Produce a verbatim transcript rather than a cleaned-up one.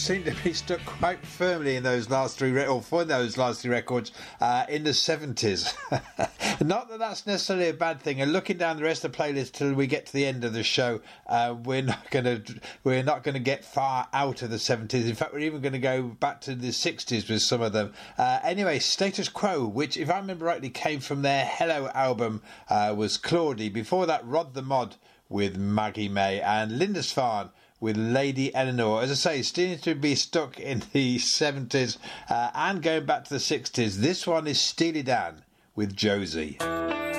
seem to be stuck quite firmly in those last three, re- or for those last three records uh, in the seventies. Not that that's necessarily a bad thing. And looking down the rest of the playlist till we get to the end of the show, uh, we're not going to we're not going to get far out of the seventies. In fact, we're even going to go back to the sixties with some of them. Uh, anyway, Status Quo, which, if I remember rightly, came from their Hello album, uh, was Claudie. Before that, Rod the Mod with Maggie May, and Lindisfarne with Lady Eleanor. As I say, still to be stuck in the seventies uh, and going back to the sixties. This one is Steely Dan with Josie.